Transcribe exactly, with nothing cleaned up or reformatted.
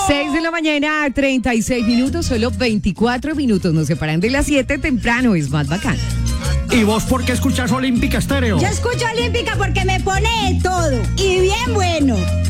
seis de la mañana, treinta y seis minutos, solo veinticuatro minutos nos separan de las siete, temprano es más bacán. ¿Y vos por qué escuchás Olímpica Estéreo? Yo escucho Olímpica porque me pone de todo y bien bueno.